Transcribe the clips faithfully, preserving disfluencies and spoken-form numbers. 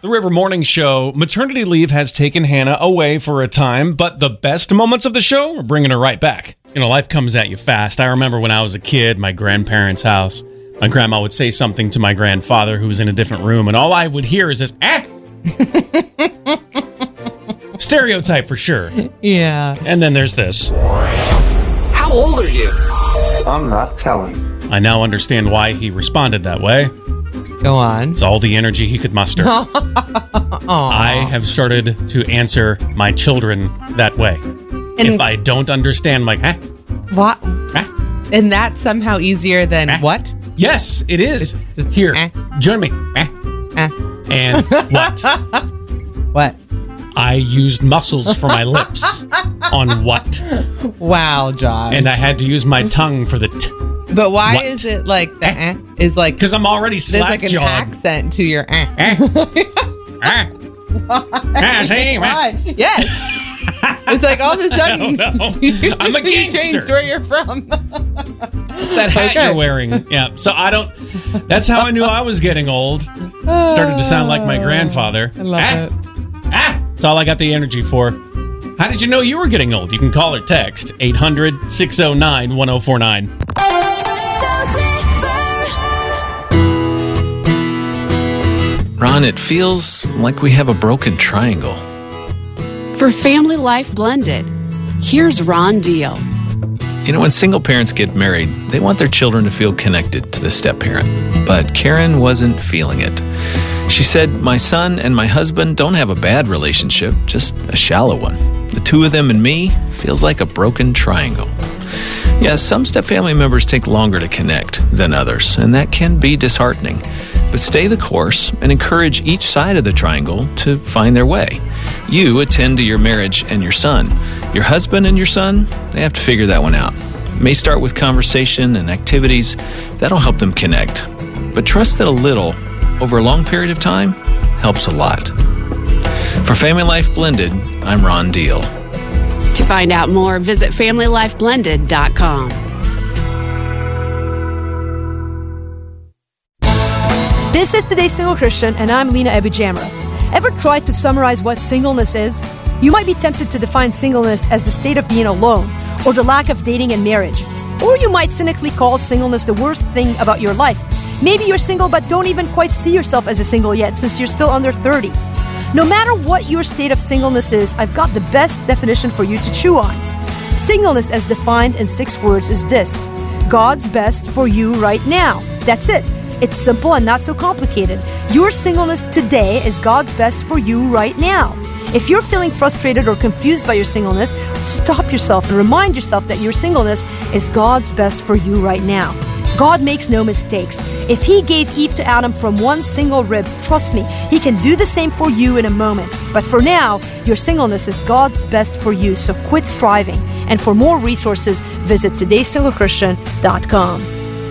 The River Morning Show. Maternity leave has taken Hannah away for a time, but the best moments of the show are bringing her right back. You know, life comes at you fast. I remember when I was a kid, my grandparents' house, my grandma would say something to my grandfather who was in a different room, and all I would hear is this, ah! Stereotype for sure. Yeah. And then there's this. How old are you? I'm not telling. I now understand why he responded that way. Go on. It's all the energy he could muster. I have started to answer my children that way. And if I don't understand, like, huh? What? Huh? And that's somehow easier than huh? what? Yes, it is. It's just, Here, eh. join me. Eh. Eh. And what? What? I used muscles for my lips on what. Wow, Josh. And I had to use my tongue for the t. But why what? is it like the eh? eh, is like... Because I'm already There's like an slack-jawed. accent to your eh. Eh? eh? Ah, see, Why? Yes. It's like all of a sudden... I don't know. I'm a you gangster. changed where you're from. That hat Okay. you're wearing. Yeah. So I don't... That's how I knew I was getting old. Started to sound like my grandfather. I love ah, it. Ah! That's all I got the energy for. How did you know you were getting old? You can call or text eight hundred, six oh nine, one oh four nine. Ron, it feels like we have a broken triangle. For Family Life Blended, here's Ron Deal. You know, when single parents get married, they want their children to feel connected to the step-parent. But Karen wasn't feeling it. She said, my son and my husband don't have a bad relationship, just a shallow one. The two of them and me feels like a broken triangle. Yes, some step-family members take longer to connect than others, and that can be disheartening. But stay the course and encourage each side of the triangle to find their way. You attend to your marriage and your son. Your husband and your son, they have to figure that one out. It may start with conversation and activities that'll help them connect. But trust that a little, over a long period of time, helps a lot. For Family Life Blended, I'm Ron Deal. To find out more, visit family life blended dot com. This is Today's Single Christian, and I'm Lena Ebujamra. Ever tried to summarize what singleness is? You might be tempted to define singleness as the state of being alone, or the lack of dating and marriage. Or you might cynically call singleness the worst thing about your life. Maybe you're single but don't even quite see yourself as a single yet, since you're still under thirty. No matter what your state of singleness is, I've got the best definition for you to chew on. Singleness, as defined in six words, is this: God's best for you right now. That's it. It's simple and not so complicated. Your singleness today is God's best for you right now. If you're feeling frustrated or confused by your singleness, stop yourself and remind yourself that your singleness is God's best for you right now. God makes no mistakes. If He gave Eve to Adam from one single rib, trust me, He can do the same for you in a moment. But for now, your singleness is God's best for you, so quit striving. And for more resources, visit todays single christian dot com.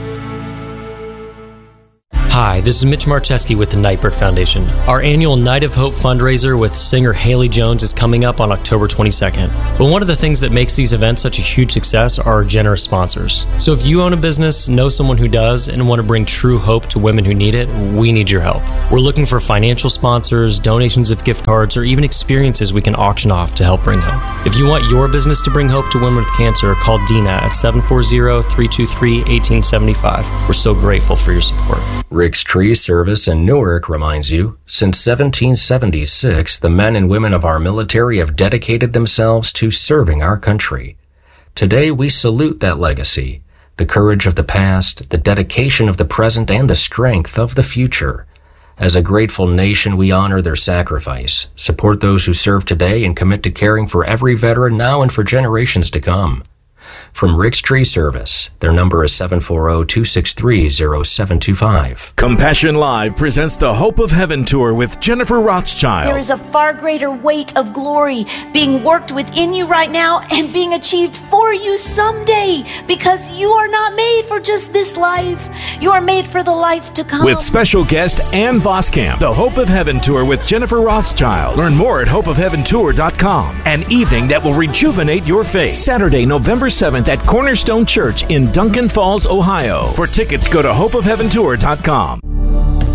Hi, this is Mitch Marcheski with the Nightbird Foundation. Our annual Night of Hope fundraiser with singer Haley Jones is coming up on October twenty-second. But one of the things that makes these events such a huge success are our generous sponsors. So if you own a business, know someone who does, and want to bring true hope to women who need it, we need your help. We're looking for financial sponsors, donations of gift cards, or even experiences we can auction off to help bring hope. If you want your business to bring hope to women with cancer, call Dina at seven four zero, three two three, one eight seven five. We're so grateful for your support. Rick's Tree Service in Newark reminds you, since seventeen seventy-six, the men and women of our military have dedicated themselves to serving our country. Today, we salute that legacy, the courage of the past, the dedication of the present, and the strength of the future. As a grateful nation, we honor their sacrifice, support those who serve today, and commit to caring for every veteran now and for generations to come. From Rick's Tree Service, their number is seven four zero, two six three, zero seven two five. Compassion Live presents the Hope of Heaven Tour with Jennifer Rothschild. There is a far greater weight of glory being worked within you right now and being achieved for you someday, because you are not made for just this life. You are made for the life to come. With special guest Ann Voskamp, the Hope of Heaven Tour with Jennifer Rothschild. Learn more at hope of heaven tour dot com. An evening that will rejuvenate your faith. Saturday, November seventh at Cornerstone Church in Duncan Falls, Ohio. For tickets, go to hope of heaven tour dot com.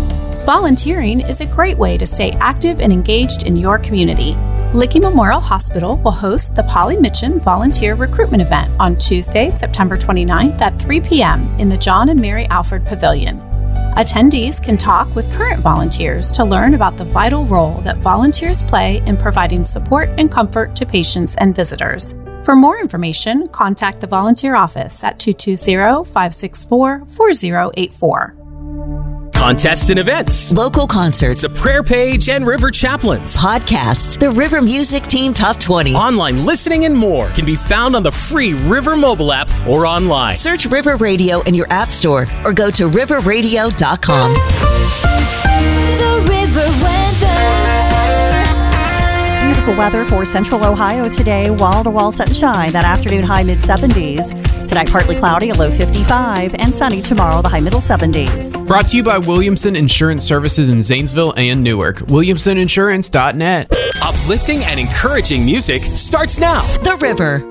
Volunteering is a great way to stay active and engaged in your community. Licking Memorial Hospital will host the Polly Mitchin Volunteer Recruitment Event on Tuesday, September twenty-ninth at three p.m. in the John and Mary Alford Pavilion. Attendees can talk with current volunteers to learn about the vital role that volunteers play in providing support and comfort to patients and visitors. For more information, contact the volunteer office at two two zero, five six four, four zero eight four. Contests and events, local concerts, the prayer page and River Chaplains, podcasts, the River Music Team Top twenty, online listening, and more can be found on the free River mobile app or online. Search River Radio in your app store or go to river radio dot com. The River Weather. Beautiful weather for central Ohio today. Wall-to-wall sunshine. That afternoon high mid seventies. Tonight partly cloudy, a low fifty-five, and sunny tomorrow, the high middle seventies. Brought to you by Williamson Insurance Services in Zanesville and Newark. Williamson Insurance dot net. Uplifting and encouraging music starts now. The River.